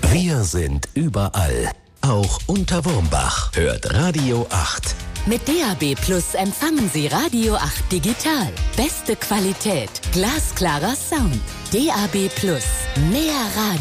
Wir sind überall. Auch unter Wurmbach. Hört Radio 8. Mit DAB Plus empfangen Sie Radio 8 digital. Beste Qualität, glasklarer Sound. DAB Plus. Mehr Radio.